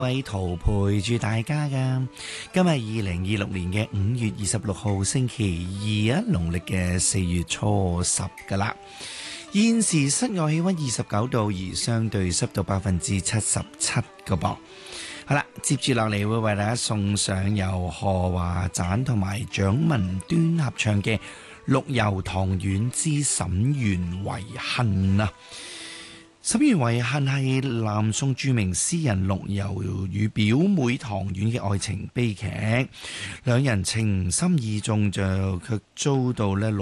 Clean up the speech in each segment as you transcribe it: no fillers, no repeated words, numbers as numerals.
位圖陪住大家噶，今日2026年嘅5月26號星期二啊，農曆嘅4月初10噶啦。現時室外氣溫29度，而相對濕度77%噶噃。好啦，接住落嚟會為大家送上由何華盞同埋蔣文端合唱嘅《陸游唐園之沈園遺恨》啊。沈園遺恨係南宋著名詩人陸游與表妹唐婉嘅愛情悲劇，兩人情深意重就卻遭到呢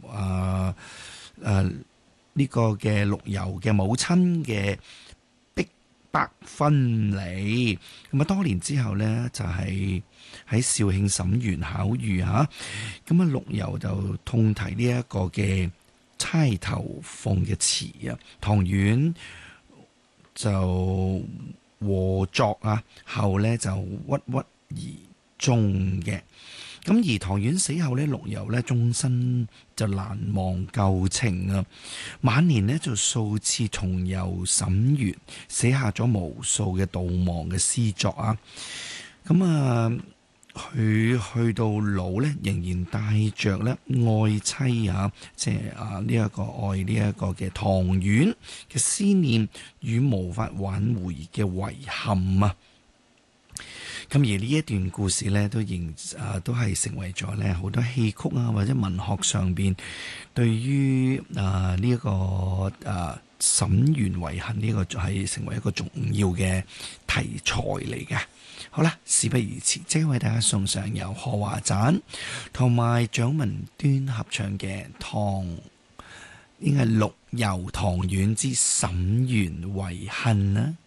呢個嘅陸游嘅母親嘅逼迫分離。咁啊多年之後呢，就係喺肇慶沈園巧遇嚇，咁啊陸游就痛題呢一個嘅釵頭鳳嘅詞啊，唐婉就和作啊，後咧就鬱鬱而終嘅。咁而唐婉死後咧，陸游咧終身就難忘舊情啊，晚年咧就數次重遊沈園，寫下咗無數嘅悼亡嘅詩作啊。咁啊〜佢去到老咧，仍然帶着咧愛妻啊，即係呢一個愛呢一個嘅唐婉嘅思念與無法挽回嘅遺憾啊。咁而呢一段故事咧，都係成為咗咧好多戲曲啊或者文學上邊對於呢一個沈園遺恨呢個就係成為一個重要嘅題材嚟嘅。好啦，事不宜遲，即係為大家送上由何華盞同埋蔣文端合唱嘅應該係陸游唐園之沈園遺恨啦。